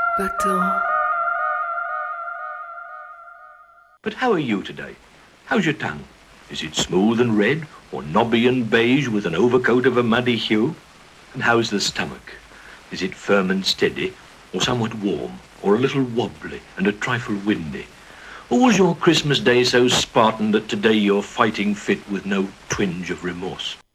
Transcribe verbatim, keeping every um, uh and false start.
Va-t'en. But how are you today? How's your tongue? Is it smooth and red, or knobby and beige with an overcoat of a muddy hue? And how's the stomach? Is it firm and steady, or somewhat warm, or a little wobbly and a trifle windy? Or was your Christmas day so Spartan that today you're fighting fit with no twinge of remorse?